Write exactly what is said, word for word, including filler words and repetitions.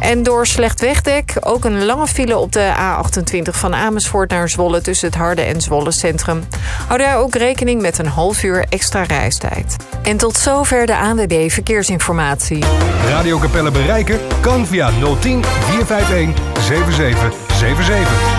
En door slecht wegdek ook een lange file op de A achtentwintig van Amersfoort naar Zwolle tussen het Harde en Zwolle Centrum. Hou daar ook rekening met een half uur extra reistijd. En tot zover de A N W B Verkeersinformatie. Radio Capelle bereiken kan via nul tien, vier vijf een, zeven zeven zeven zeven.